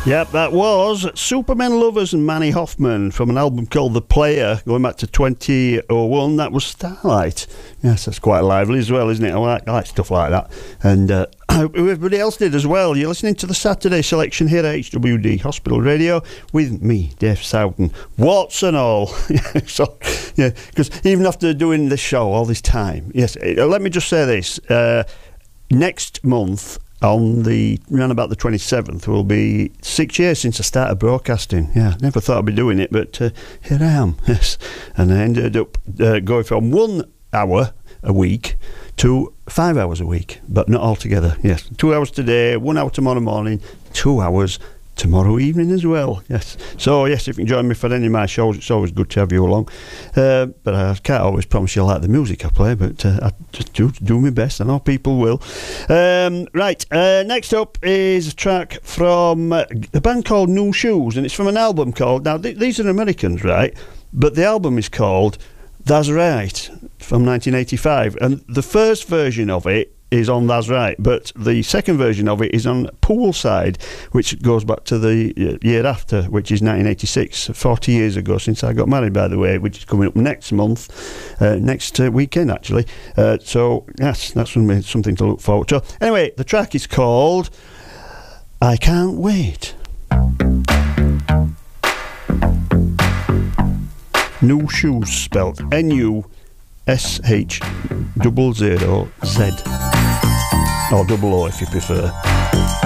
Yep, that was Superman Lovers and Manny Hoffman from an album called The Player, going back to 2001. That was Starlight. Yes, that's quite lively as well, isn't it? I like stuff like that. And everybody else did as well. You're listening to the Saturday selection here at HWD Hospital Radio with me, Dave Southern. Warts and all. So, yeah, because even after doing this show all this time, yes, let me just say this. Next month, around about the 27th, will be 6 years since I started broadcasting. Yeah, never thought I'd be doing it, but here I am. Yes, and I ended up going from 1 hour a week to 5 hours a week, but not altogether. Yes, 2 hours today, 1 hour tomorrow morning, 2 hours tomorrow evening as well. Yes, so yes, if you can join me for any of my shows, it's always good to have you along. But I can't always promise you'll like the music I play, but I just do my best. I know people will. Right, next up is a track from a band called New Shoes, and it's from an album called, now these are Americans, right, but the album is called That's Right from 1985, and the first version of it is on That's Right, but the second version of it is on Poolside, which goes back to the year after, which is 1986, 40 years ago since I got married, by the way, which is coming up next month, next weekend actually. So yes, that's something to look forward to. Anyway, the track is called I Can't Wait. New Shoes, spelled NUSH00Z, or double O if you prefer.